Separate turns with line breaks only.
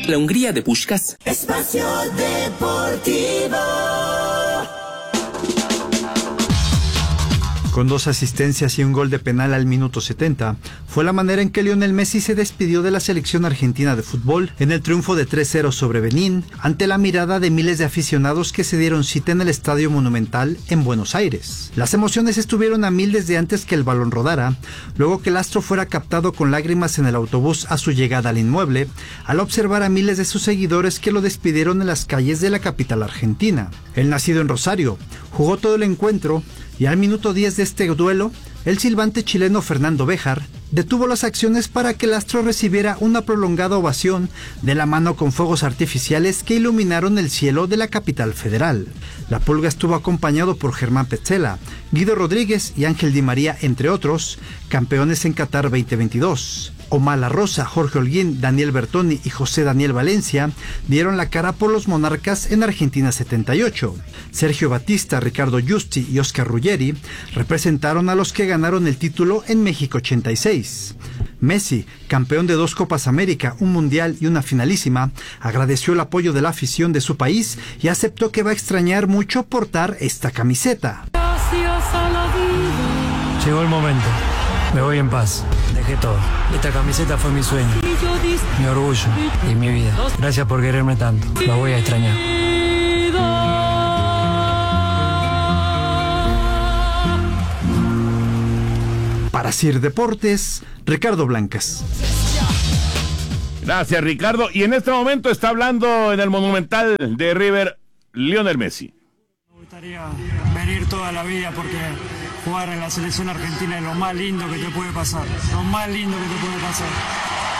La Hungría de Puskás.
Espacio Deportivo.
Con 2 asistencias y un gol de penal al minuto 70, fue la manera en que Lionel Messi se despidió de la selección argentina de fútbol en el triunfo de 3-0 sobre Benín, ante la mirada de miles de aficionados que se dieron cita en el Estadio Monumental en Buenos Aires. Las emociones estuvieron a mil desde antes que el balón rodara, luego que el astro fuera captado con lágrimas en el autobús a su llegada al inmueble, al observar a miles de sus seguidores que lo despidieron en las calles de la capital argentina. El nacido en Rosario jugó todo el encuentro y al minuto 10 de este duelo, el silbante chileno Fernando Béjar detuvo las acciones para que el astro recibiera una prolongada ovación de la mano con fuegos artificiales que iluminaron el cielo de la capital federal. La Pulga estuvo acompañado por Germán Petzela, Guido Rodríguez y Ángel Di María, entre otros, campeones en Qatar 2022. Omar La Rosa, Jorge Holguín, Daniel Bertoni y José Daniel Valencia dieron la cara por los monarcas en Argentina 78. Sergio Batista, Ricardo Justi y Oscar Ruggeri representaron a los que ganaron el título en México 86. Messi, campeón de 2 Copas América, un Mundial y una finalísima, agradeció el apoyo de la afición de su país y aceptó que va a extrañar mucho portar esta camiseta.
Llegó el momento. Me voy en paz. Dejé todo. Esta camiseta fue mi sueño, mi orgullo y mi vida. Gracias por quererme tanto. Lo voy a extrañar.
Para Sir Deportes, Ricardo Blancas.
Gracias, Ricardo. Y en este momento está hablando en el Monumental de River, Lionel Messi.
Me gustaría venir toda la vida porque jugar en la selección argentina es lo más lindo que te puede pasar. Lo más lindo que te puede pasar.